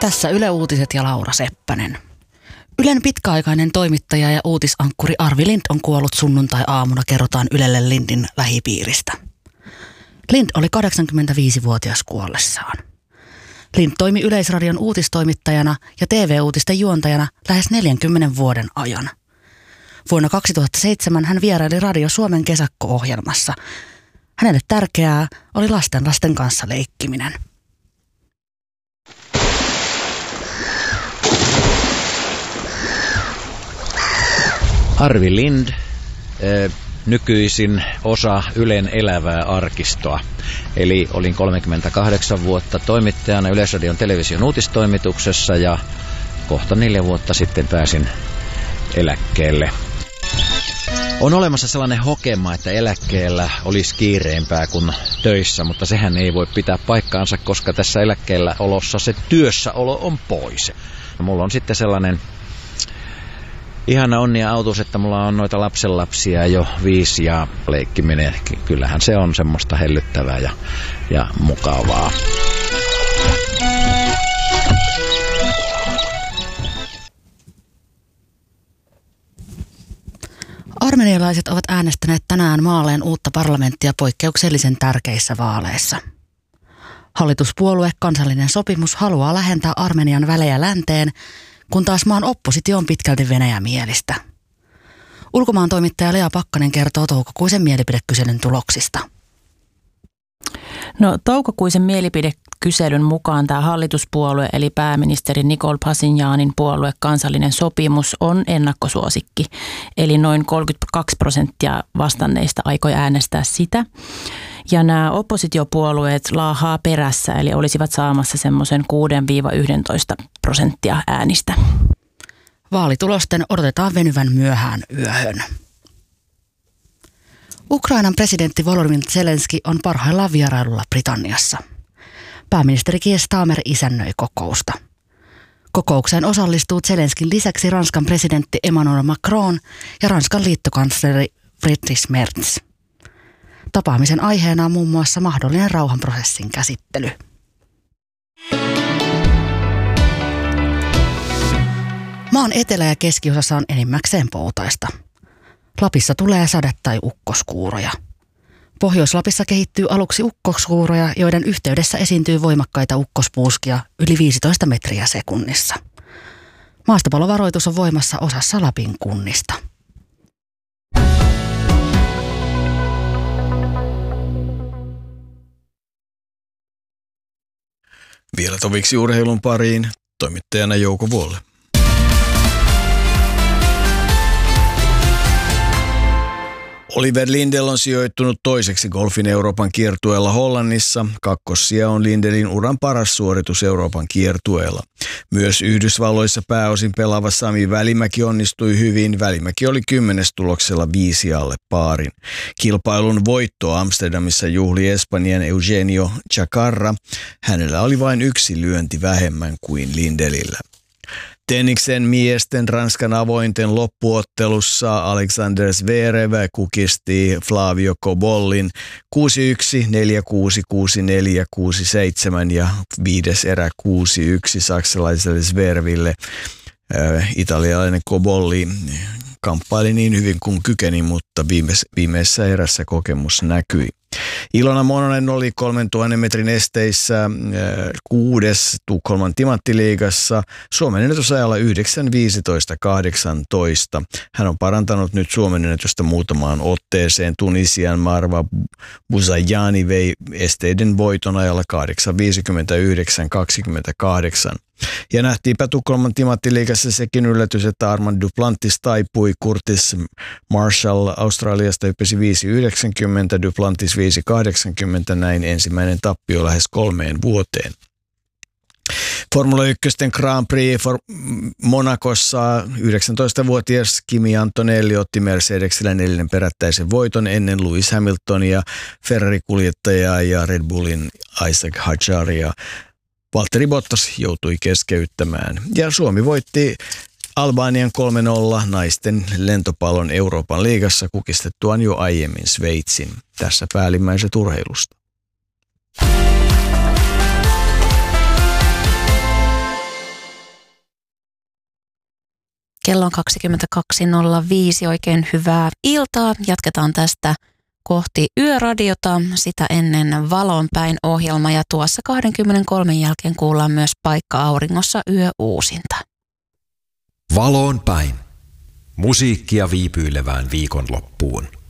Tässä Yle Uutiset ja Laura Seppänen. Ylen pitkäaikainen toimittaja ja uutisankkuri Arvi Lind on kuollut sunnuntai-aamuna, kerrotaan Ylelle Lindin lähipiiristä. Lind oli 85-vuotias kuollessaan. Lind toimi Yleisradion uutistoimittajana ja TV-uutisten juontajana lähes 40 vuoden ajan. Vuonna 2007 hän vieraili Radio Suomen kesäkko-ohjelmassa. Hänelle tärkeää oli lasten kanssa leikkiminen. Arvi Lind, nykyisin osa Ylen elävää arkistoa. Eli olin 38 vuotta toimittajana Yleisradion television uutistoimituksessa ja kohta 4 vuotta sitten pääsin eläkkeelle. On olemassa sellainen hokema, että eläkkeellä olisi kiireempää kuin töissä, mutta sehän ei voi pitää paikkaansa, koska tässä eläkkeellä olossa se työssäolo on pois. Mulla on sitten sellainen ihana onni autus, että mulla on noita lapsenlapsia jo 5 ja leikkiminen, kyllähän se on semmoista hellyttävää ja mukavaa. Armenialaiset ovat äänestäneet tänään maalleen uutta parlamenttia poikkeuksellisen tärkeissä vaaleissa. Hallituspuolue Kansallinen sopimus haluaa lähentää Armenian välejä länteen, kun taas maan oppositio on pitkälti venäjämielistä. Ulkomaan toimittaja Lea Pakkanen kertoo toukokuisen mielipidekyselyn tuloksista. No, toukokuisen mielipidekyselyn mukaan tämä hallituspuolue eli pääministeri Nikol Pashinyanin puolue Kansallinen sopimus on ennakkosuosikki. Eli noin 32% vastanneista aikoi äänestää sitä. Ja nämä oppositiopuolueet laahaa perässä, eli olisivat saamassa semmoisen 6-11% äänistä. Vaalitulosten odotetaan venyvän myöhään yöhön. Ukrainan presidentti Volodymyr Zelenski on parhaillaan vierailulla Britanniassa. Pääministeri Keir Starmer isännöi kokousta. Kokoukseen osallistuu Zelenskin lisäksi Ranskan presidentti Emmanuel Macron ja Ranskan liittokansleri Friedrich Merz. Tapaamisen aiheena on muun muassa mahdollinen rauhanprosessin käsittely. Maan etelä- ja keskiosassa on enimmäkseen poutaista. Lapissa tulee sade- tai ukkoskuuroja. Pohjois-Lapissa kehittyy aluksi ukkoskuuroja, joiden yhteydessä esiintyy voimakkaita ukkospuuskia yli 15 metriä sekunnissa. Maastopallovaroitus on voimassa osassa Lapin kunnista. Vielä toviksi urheilun pariin, toimittajana Jouko Vuolle. Oliver Lindell on sijoittunut toiseksi golfin Euroopan kiertueella Hollannissa. Kakkossija on Lindelin uran paras suoritus Euroopan kiertueella. Myös Yhdysvalloissa pääosin pelaava Sami Välimäki onnistui hyvin. Välimäki oli 10. tuloksella 5 alle paarin. Kilpailun voitto Amsterdamissa juhli Espanjan Eugenio Chacarra. Hänellä oli vain 1 lyönti vähemmän kuin Lindelillä. Tenniksen miesten Ranskan avointen loppuottelussa Alexander Zverev kukisti Flavio Cobollin 6-1, 4-6, 6-4, 6-7 ja 5. erä 6-1 saksalaiselle Zvereville. Italialainen Cobolli kamppaili niin hyvin kuin kykeni, mutta viimeisessä erässä kokemus näkyi. Ilona Mononen oli 3000 metrin esteissä 6. Tukholman timanttiliigassa Suomen ennätysajalla 9.15.18. Hän on parantanut nyt Suomen ennätystä muutamaan otteeseen. Tunisian Marwa Buzayani vei esteiden voiton ajalla 8.59.28. Ja nähtiinpä Tukholman timanttiliigassa sekin yllätys, että Armand Duplantis taipui. Curtis Marshall Australiasta hyppäsi 5.90, Duplantis 5.80, näin ensimmäinen tappio lähes 3 vuoteen. Formula 1 Grand Prix Monacossa 19-vuotias Kimi Antonelli otti Mercedesillä 4. perättäisen voiton ennen Lewis Hamiltonia, Ferrari-kuljettajaa ja Red Bullin Isaac Hadjaria. Valtteri Bottas joutui keskeyttämään ja Suomi voitti Albanian 3-0 naisten lentopallon Euroopan liigassa kukistettuaan jo aiemmin Sveitsin. Tässä päällimmäiset urheilusta. Kello on 22.05. Oikein hyvää iltaa. Jatketaan tästä kohti Yöradiota. Sitä ennen Valon päin -ohjelma ja tuossa 23 jälkeen kuullaan myös Paikka auringossa yöuusinta. Valoon päin. Musiikkia viipyilevään viikonloppuun.